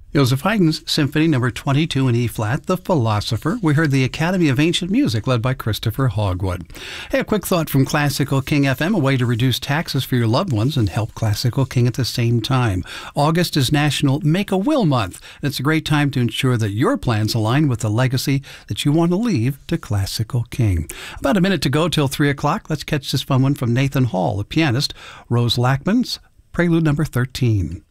Joseph Haydn's Symphony Number 22 in E-flat, The Philosopher. We heard the Academy of Ancient Music, led by Christopher Hogwood. Hey, a quick thought from Classical King FM, a way to reduce taxes for your loved ones and help Classical King at the same time. August is National Make a Will Month. It's a great time to ensure that your plans align with the legacy that you want to leave to Classical King. About a minute to go till 3 o'clock. Let's catch this fun one from Nathan Hall, a pianist, Rose Lackman's Prelude Number 13.